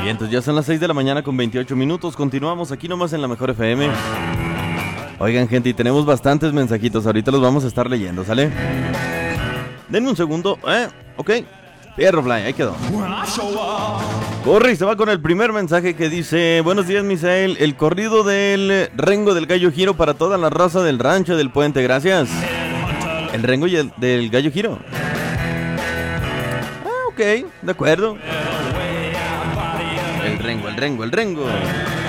Bien, entonces ya son las 6 de la mañana con 28 minutos. Continuamos aquí nomás en la Mejor FM. Oigan, gente, y tenemos bastantes mensajitos. Ahorita los vamos a estar leyendo, ¿sale? Denme un segundo. Ok. Fierro Fly, ahí quedó. Corre y se va con el primer mensaje que dice: buenos días, Misael. El corrido del Rengo del Gallo Giro para toda la raza del rancho del puente. Gracias. El Rengo y el del Gallo Giro. Ok, de acuerdo. El Rengo.